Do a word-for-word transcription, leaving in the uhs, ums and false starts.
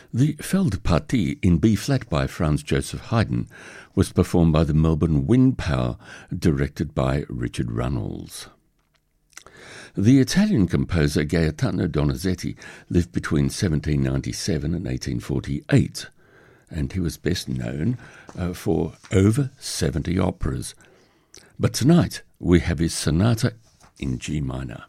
The Feldpartie in B-flat by Franz Joseph Haydn was performed by the Melbourne Wind Power, directed by Richard Runnels. The Italian composer Gaetano Donizetti lived between seventeen ninety-seven and eighteen forty-eight, and he was best known uh, for over seventy operas. But tonight we have his sonata in G minor.